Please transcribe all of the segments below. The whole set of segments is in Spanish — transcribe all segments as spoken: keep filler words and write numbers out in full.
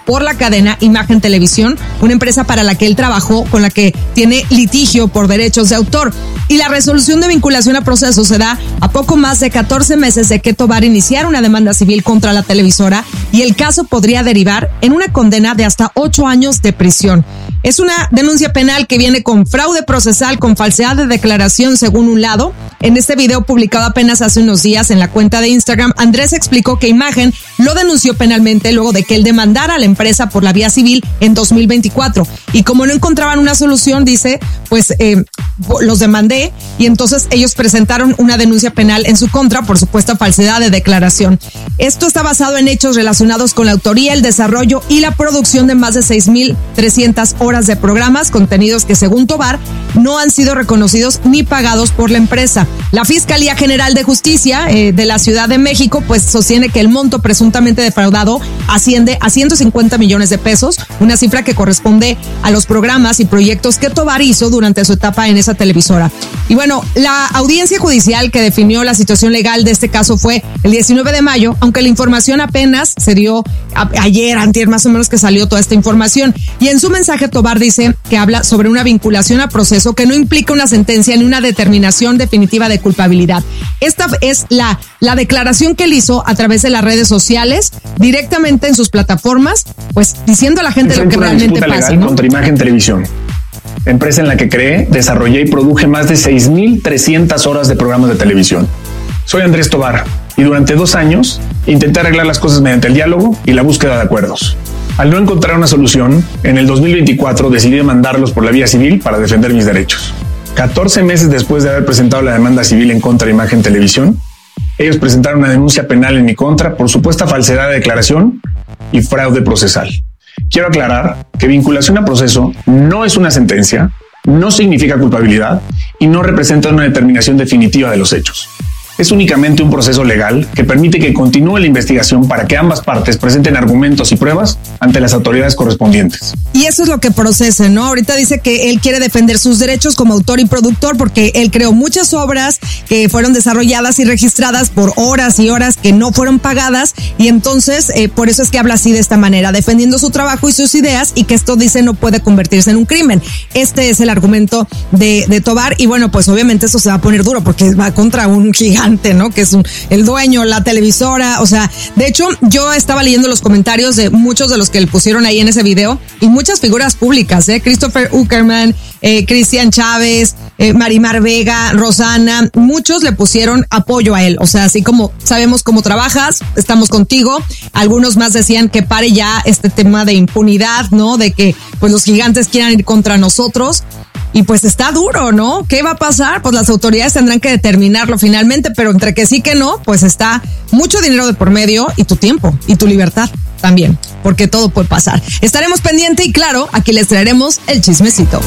por la cadena Imagen Televisión, una empresa para la que él trabajó, con la que tiene litigio por derechos de autor. Y la resolución de vinculación a proceso se da a poco más de catorce meses de que Tovar iniciara una demanda civil contra la televisora, y el caso podría derivar en una condena de hasta ocho años de prisión. Es una denuncia penal que viene con fraude procesal, con falsedad de declaración, según un lado. En este video publicado apenas hace unos días en la cuenta de Instagram, Andrés explicó que Imagen lo denunció penalmente luego de que él demandara a la empresa por la vía civil en dos mil veinticuatro. Y como no encontraban una solución, dice, pues eh, los demandé, y entonces ellos presentaron una denuncia penal en su contra por supuesta falsedad de declaración. Esto está basado en hechos relacionados con la autoría, el desarrollo y la producción de más de seis mil trescientas horas de programas, contenidos que según Tovar no han sido reconocidos ni pagados por la empresa. La Fiscalía General de Justicia eh, de la Ciudad de México pues sostiene que el monto presuntamente defraudado asciende a ciento cincuenta millones de pesos, una cifra que corresponde a los programas y proyectos que Tovar hizo durante su etapa en esa televisora. Y bueno, la audiencia judicial que definió la situación legal de este caso fue el diecinueve de mayo, aunque la información apenas se dio a, ayer, antier más o menos, que salió toda esta información. Y en su mensaje Tovar dice que habla sobre una vinculación a proceso que no implica una sentencia ni una determinación definitiva de culpabilidad. Esta es la, la declaración que él hizo a través de las redes sociales, directamente en sus plataformas, pues diciendo a la gente lo que realmente pasa. Legal, ¿no? Contra Imagen Televisión, empresa en la que creé, desarrollé y produje más de seis mil trescientas horas de programas de televisión. Soy Andrés Tovar y durante dos años intenté arreglar las cosas mediante el diálogo y la búsqueda de acuerdos. Al no encontrar una solución, en el dos mil veinticuatro decidí demandarlos por la vía civil para defender mis derechos. catorce meses después de haber presentado la demanda civil en contra de Imagen Televisión, ellos presentaron una denuncia penal en mi contra por supuesta falsedad de declaración y fraude procesal. Quiero aclarar que vinculación a proceso no es una sentencia, no significa culpabilidad y no representa una determinación definitiva de los hechos. Es únicamente un proceso legal que permite que continúe la investigación para que ambas partes presenten argumentos y pruebas ante las autoridades correspondientes. Y eso es lo que procesen, ¿no? Ahorita dice que él quiere defender sus derechos como autor y productor porque él creó muchas obras que fueron desarrolladas y registradas por horas y horas que no fueron pagadas, y entonces eh, por eso es que habla así de esta manera, defendiendo su trabajo y sus ideas, y que esto, dice, no puede convertirse en un crimen. Este es el argumento de, de Tovar, y bueno, pues obviamente eso se va a poner duro porque va contra un gigante, ¿no? Que es un, el dueño, la televisora. O sea, de hecho, yo estaba leyendo los comentarios de muchos de los que le pusieron ahí en ese video, y muchas figuras públicas, ¿eh? Christopher Uckerman, eh, Cristian Chávez, eh, Marimar Vega, Rosana, muchos le pusieron apoyo a él. O sea, así como sabemos cómo trabajas, estamos contigo. Algunos más decían que pare ya este tema de impunidad, ¿no? De que pues los gigantes quieran ir contra nosotros. Y pues está duro, ¿no? ¿Qué va a pasar? Pues las autoridades tendrán que determinarlo finalmente, pero entre que sí que no, pues está mucho dinero de por medio, y tu tiempo y tu libertad también, porque todo puede pasar. Estaremos pendientes y claro, aquí les traeremos el chismecito.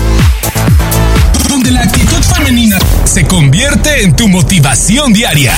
Donde la actitud femenina se convierte en tu motivación diaria.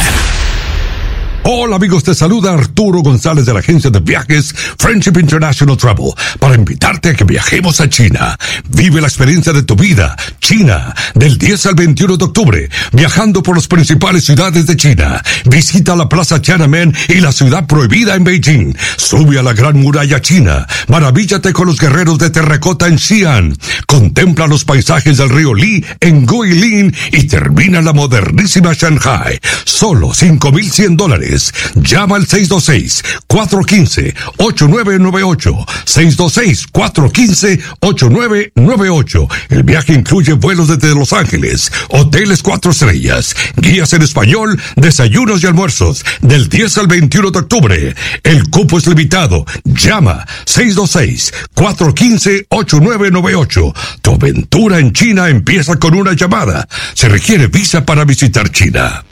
Hola amigos, te saluda Arturo González de la agencia de viajes Friendship International Travel para invitarte a que viajemos a China. Vive la experiencia de tu vida. China, del diez al veintiuno de octubre, viajando por las principales ciudades de China. Visita la Plaza Tiananmen y la ciudad prohibida en Beijing. Sube a la Gran Muralla China. Maravíllate con los guerreros de terracota en Xi'an. Contempla los paisajes del río Li en Guilin y termina en la modernísima Shanghai. Solo cinco mil cien dólares. Llama al seis dos seis, cuatro uno cinco, ocho nueve nueve ocho. seis dos seis, cuatro uno cinco, ocho nueve nueve ocho. El viaje incluye vuelos desde Los Ángeles, hoteles cuatro estrellas, guías en español, desayunos y almuerzos, del diez al veintiuno de octubre. El cupo es limitado. Llama seis dos seis, cuatro uno cinco, ocho nueve nueve ocho. Tu aventura en China empieza con una llamada. Se requiere visa para visitar China.